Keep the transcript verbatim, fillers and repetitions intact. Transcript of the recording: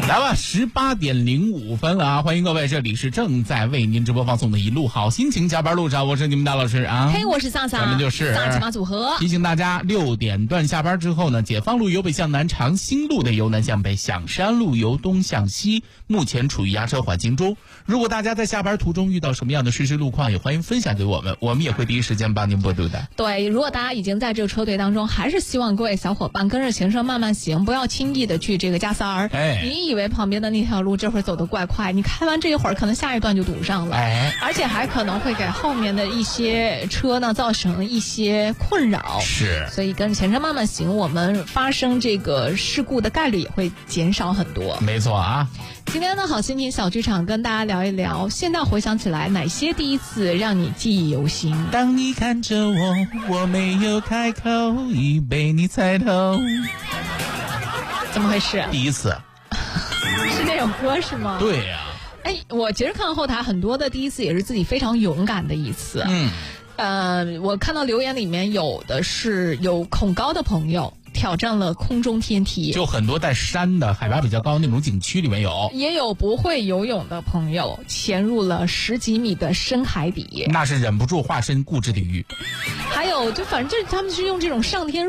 来吧，十八点零五分了啊！欢迎各位，这里是正在为您直播放送的一路好心情加班路上，我是你们大老师啊。 嘿，我是萨萨， 咱们就是萨琪玛组合。 提醒大家，六点段下班之后呢，解放路由北向南，长兴路的由南向北，响山路由东向西，目前处于压车环境中。如果大家在下班途中遇到什么样的实时路况，也欢迎分享给我们，我们也会第一时间帮您播读的。 对，如果大家已经在这个车队当中，还是希望各位小伙伴跟着行车慢慢行，不要轻易的去这个加塞儿。 哎， 你以为旁边的那条路这会儿走得怪快，你开完这一会儿，可能下一段就堵上了， 哎， 而且还可能会给后面的一些车呢造成一些困扰。 是， 所以跟着行车慢慢行，我们发生这个事故的概率也会减少很多。 没错啊。 今天呢，好心情小剧场跟大家聊一聊，现在回想起来，哪些第一次让你记忆犹新？ 当你看着我，我没有开口，已被你猜透。 怎么回事？ 第一次是那首歌是吗？ 对呀、啊。 哎，我其实看后台很多的第一次也是自己非常勇敢的一次。 嗯， 呃，我看到留言里面有的是有恐高的朋友挑战了空中天梯， 就很多在山的海拔比较高那种景区里面有， 也有不会游泳的朋友潜入了十几米的深海底， 那是忍不住化身固执体育。 还有就反正就是他们是用这种上天